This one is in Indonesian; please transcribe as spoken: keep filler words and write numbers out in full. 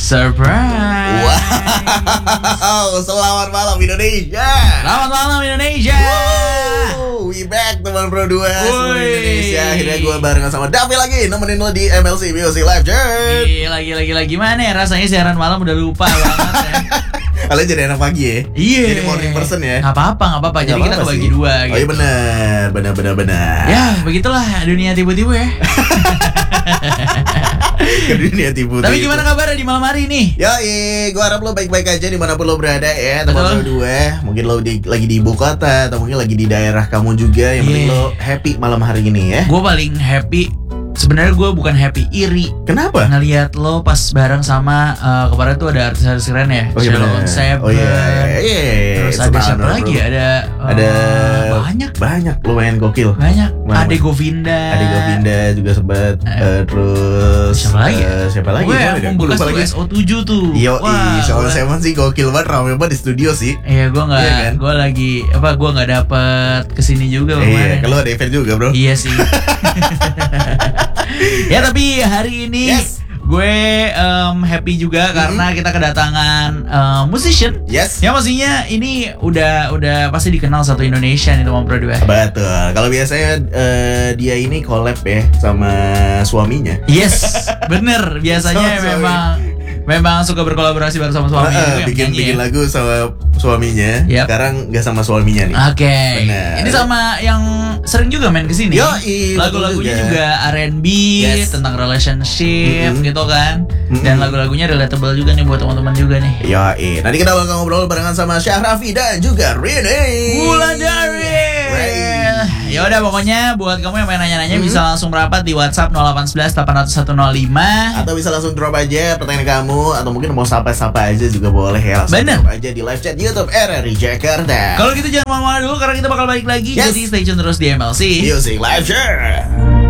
Surprise. Wow, selamat malam Indonesia. Selamat malam Indonesia. Wow, we back teman Pro dua seluruh Indonesia. Akhirnya gue barengan sama Davi lagi nemenin lo di M L C Music Live Chat. Gila, gila, gila. Gimana ya rasanya siaran malam udah lupa banget ya. Kalian jadi anak pagi ya? Iya. Jadi morning person ya? Gak apa-apa, gak apa-apa. Jadi Gak kita apa-apa kebagi sih. dua Oh gitu. iya benar, benar, benar, benar. Ya, begitulah dunia tiba-tiba ya. Ke dunia tipu. Tapi gimana kabarnya di malam hari ini? Yoi, gue harap lo baik-baik aja dimanapun lo berada ya teman Betul. Pro dua. Mungkin lo di, lagi di ibu kota atau mungkin lagi di daerah kamu juga. Yang penting Yeah. lo happy malam hari ini ya. Gue paling happy. Sebenarnya gue bukan happy, iri Kenapa? ngelihat lo pas bareng sama uh, kemarin tuh ada artis-artis keren ya. Oh iya Sheila benar. on Seven. Oh iya, iya, iya. Terus It's ada an siapa honor, lagi? bro. Ada uh, Ada banyak, banyak lumayan gokil. banyak. Mana, Ade mana? Govinda. Ade Govinda juga sempat. Eh. eh, terus Siapa lagi ya? eh, siapa lagi? Gue Gimana yang ya? Gua membekas lupa tuh lagi. S O tujuh tuh. Yo, Wah, Sheila on gua- Seven sih gokil banget, ramai banget di studio sih. Iya, gue nggak, Iya kan? gue lagi apa? Gue nggak dapet kesini juga Eh, iya, kemarin. kalau ada event juga bro. Iya sih. Ya tapi hari ini Yes. gue em, happy juga karena kita kedatangan em, musician. Yes. Ya maksudnya ini udah udah pasti dikenal satu Indonesia nih teman Pro dua. Betul. Kalau biasanya eh, dia ini collab ya sama suaminya. Yes, bener. Biasanya Sama suami. memang memang suka berkolaborasi bareng sama suami Eh, juga yang bikin nyanyi bikin ya. lagu sama suaminya. Yap. Sekarang nggak sama suaminya nih. Oke. Bener. Ini sama yang sering juga main kesini. Yoi, Lagu-lagunya betul juga R and B Yes. tentang relationship Mm-mm. gitu kan. Mm-mm. Dan lagu-lagunya relatable juga nih buat teman-teman juga nih. Yoi. Nanti kita bakal ngobrol barengan sama Syahrafi dan juga Rini. Wulandari. Ya udah pokoknya buat kamu yang pengen nanya-nanya Hmm. bisa langsung merapat di WhatsApp nol delapan satu satu delapan nol satu nol lima. Atau bisa langsung drop aja pertanyaan kamu. Atau mungkin mau sapa-sapa aja juga boleh ya. Langsung Bener. drop aja di live chat YouTube R R I Jakarta. Kalau gitu jangan malu-malu dulu karena kita bakal balik lagi. Yes. Jadi stay tune terus di M L C. Music Live Chat.